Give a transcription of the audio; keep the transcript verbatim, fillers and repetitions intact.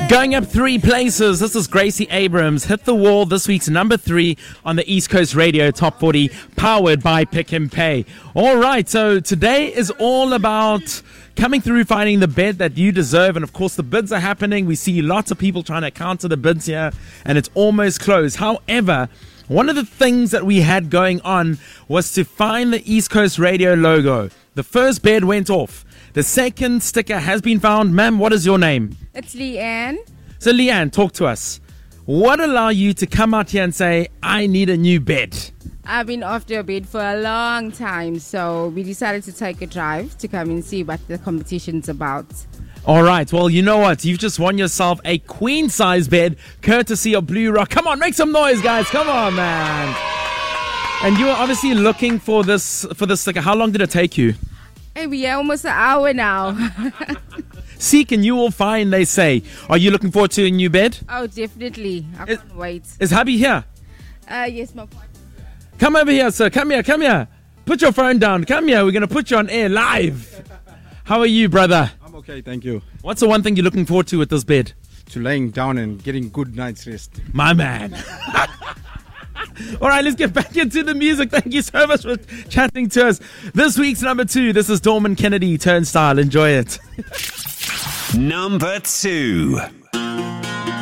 Going up three places, this is Gracie Abrams. Hit the Wall, this week's number three on the East Coast Radio Top forty, powered by Pick and Pay. All right, so today is all about coming through, finding the bed that you deserve. And of course, the bids are happening. We see lots of people trying to counter the bids here, and it's almost closed. However, one of the things that we had going on was to find the East Coast Radio logo. The first bed went off. The second sticker has been found. Ma'am, what is your name? It's Leanne. So, Leanne, talk to us. What allowed you to come out here and say, I need a new bed? I've been after a bed for a long time, so we decided to take a drive to come and see what the competition's about. All right. Well, you know what? You've just won yourself a queen-size bed, courtesy of Blue Rock. Come on, make some noise, guys. Come on, man. And you were obviously looking for this for this sticker. How long did it take you? Hey, we are almost an hour now. Seek and you will find, they say. Are you looking forward to a new bed? Oh, definitely. I Is- can't wait. Is hubby here? Uh, yes, my partner. Come over here, sir. Come here, come here. Put your phone down. Come here. We're going to put you on air live. How are you, brother? I'm okay, thank you. What's the one thing you're looking forward to with this bed? To laying down and getting good night's rest. My man. All right, let's get back into the music. Thank you so much for chatting to us. This week's number two, this is Dorman Kennedy, Turnstile. Enjoy it. Number two.